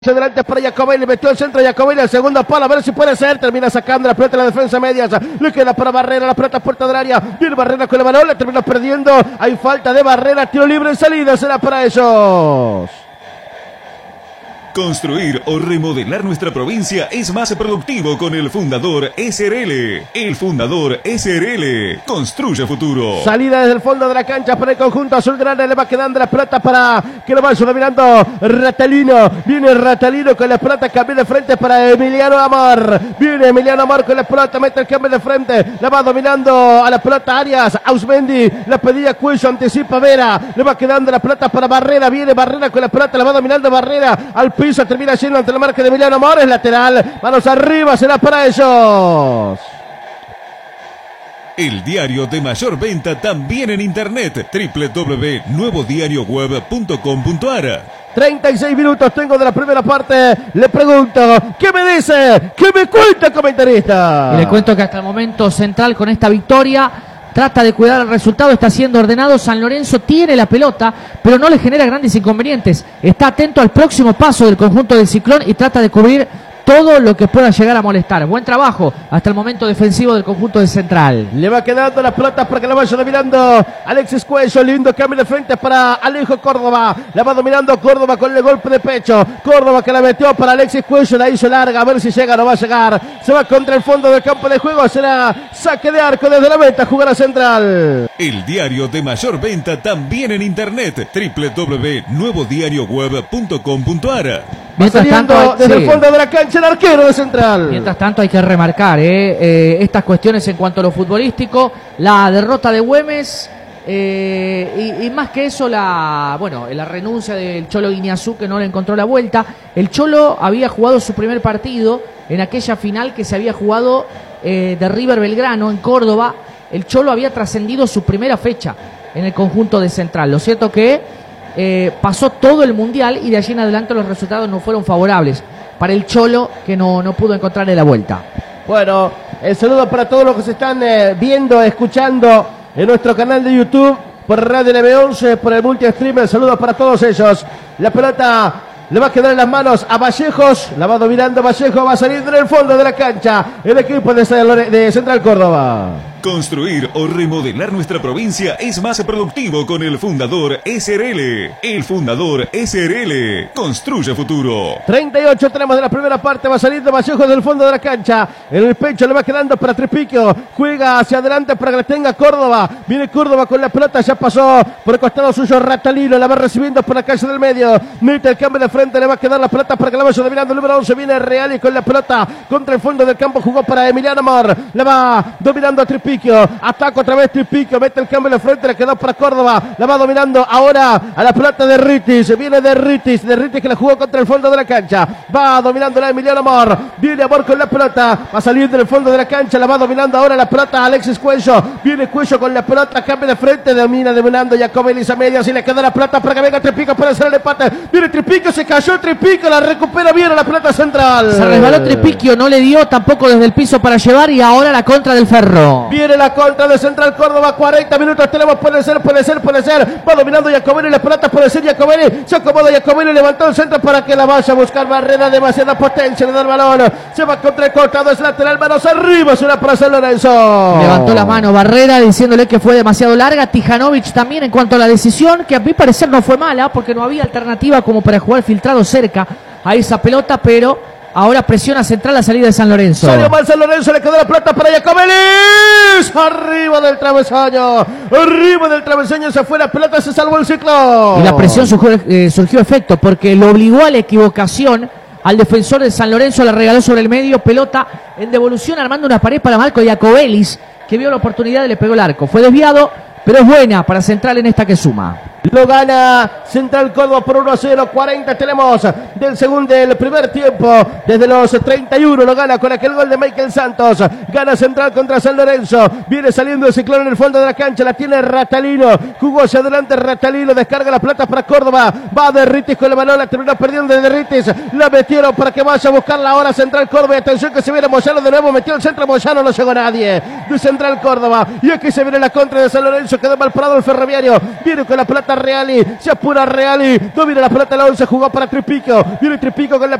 Adelante para Jacobelli, metió el centro Jacobelli, el segundo palo, a ver si puede ser, termina sacando la pelota de la defensa medias, le queda para Barrera, la pelota puerta del área, viene Barrera con el balón, la termina perdiendo, hay falta de Barrera, tiro libre en salida, será para ellos. Construir o remodelar nuestra provincia es más productivo con el Fundador SRL. El Fundador SRL construye futuro. Salida desde el fondo de la cancha para el conjunto azulgrana, le va quedando la pelota para que lo vaya dominando Ratalino. Viene Ratalino con la pelota, cambio de frente para Emiliano Amor. Viene Emiliano Amor con la pelota, mete el cambio de frente, la va dominando a la pelota Arias, Ausmendi, la pedía Cuello, anticipa Vera, le va quedando la pelota para Barrera, viene Barrera con la pelota, la va dominando Barrera al piso, termina yendo ante la marca de Emiliano Amor, es lateral, manos arriba, será para ellos. El diario de mayor venta también en internet, www.nuevodiarioweb.com.ar. 36 minutos tengo de la primera parte, le pregunto, ¿qué me dice? ¿Qué me cuenta, comentarista? Y le cuento que hasta el momento Central con esta victoria trata de cuidar el resultado, está siendo ordenado. San Lorenzo tiene la pelota, pero no le genera grandes inconvenientes. Está atento al próximo paso del conjunto del Ciclón y trata de cubrir todo lo que pueda llegar a molestar. Buen trabajo hasta el momento defensivo del conjunto de Central. Le va quedando la pelota para que la vaya dominando Alexis Cuello, lindo cambio de frente para Alejo Córdoba. La va dominando Córdoba con el golpe de pecho. Córdoba que la metió para Alexis Cuello, la hizo larga, a ver si llega o no va a llegar. Se va contra el fondo del campo de juego, será saque de arco desde la meta, jugará Central. El diario de mayor venta también en internet, www.nuevodiarioweb.com.ar. Mientras tanto, desde el fondo de la cancha el arquero de Central. Mientras tanto hay que remarcar estas cuestiones en cuanto a lo futbolístico, la derrota de Güemes y más que eso la renuncia del Cholo Guiñazú, que no le encontró la vuelta. El Cholo había jugado su primer partido en aquella final que se había jugado de River Belgrano en Córdoba. El Cholo había trascendido su primera fecha en el conjunto de Central. Lo cierto que pasó todo el mundial y de allí en adelante los resultados no fueron favorables para el Cholo, que no pudo encontrarle la vuelta. Bueno, el saludo para todos los que se están viendo, escuchando en nuestro canal de YouTube, por Radio NB11, por el multi-stream. El saludo para todos ellos. La pelota le va a quedar en las manos a Vallejos, la va dominando Vallejo, va a salir en el fondo de la cancha el equipo de Central Córdoba. Construir o remodelar nuestra provincia es más productivo con el Fundador SRL. El Fundador SRL construye futuro. 38 tenemos de la primera parte, va saliendo Vallejo del fondo de la cancha. En el pecho le va quedando para Tripiquio. Juega hacia adelante para que le tenga Córdoba. Viene Córdoba con la pelota, ya pasó por el costado suyo Ratalino, la va recibiendo por la calle del medio. Mete el cambio de frente, le va a quedar la pelota para que la vaya dominando. El número 11 viene Real y con la pelota contra el fondo del campo jugó para Emiliano Amor. La va dominando a Tripiquio. Ataca otra vez Tripiquio, mete el cambio de frente, le quedó para Córdoba, la va dominando ahora a la pelota de Ritis, viene de Ritis que la jugó contra el fondo de la cancha, va dominando la Emiliano Amor, viene Amor con la pelota, va a salir del fondo de la cancha, la va dominando ahora la pelota Alexis Cuello, viene Cuello con la pelota, cambio de frente, domina dominando Jacobelli a medias y le queda la pelota para que venga Tripiquio para hacer el empate, viene Tripiquio, se cayó Tripiquio, la recupera bien a la pelota Central. Se resbaló Tripiquio, no le dio tampoco desde el piso para llevar y ahora la contra del Ferro. Viene la contra de Central Córdoba, 40 minutos tenemos, puede ser, va dominando Jacobelli, la pelota puede ser Jacobelli, se acomoda Jacobelli, levantó el centro para que la vaya a buscar Barrera, demasiada potencia, le da el balón, se va contra el costado, es lateral, manos arriba, será para San Lorenzo. Levantó la mano Barrera diciéndole que fue demasiado larga, Tijanovic también en cuanto a la decisión, que a mi parecer no fue mala, porque no había alternativa como para jugar filtrado cerca a esa pelota, pero ahora presiona Central la salida de San Lorenzo. Salió mal San Lorenzo, le quedó la pelota para Jacobelli. Arriba del travesaño se fue la pelota, se salvó el ciclo. Y la presión surgió efecto porque lo obligó a la equivocación al defensor de San Lorenzo, le regaló sobre el medio, pelota en devolución armando una pared para Marco Jacobelli, que vio la oportunidad y le pegó el arco. Fue desviado, pero es buena para Central en esta que suma. Lo gana Central Córdoba por 1-0, 40 tenemos del primer tiempo, desde los 31 lo gana con aquel gol de Michael Santos, gana Central contra San Lorenzo, viene saliendo el Ciclón en el fondo de la cancha, la tiene Ratalino, jugó hacia adelante Ratalino, descarga la plata para Córdoba, va de Ritis con el balón, la terminó perdiendo de Ritis, la metieron para que vaya a buscarla ahora Central Córdoba, y atención que se viene Moyano de nuevo, metió el centro Moyano, no llegó nadie, de Central Córdoba, y aquí se viene la contra de San Lorenzo, quedó mal parado el Ferroviario, viene con la plata pelota Reali, se apura Reali, domina la pelota el 11, jugó para Tripico, viene Tripico con la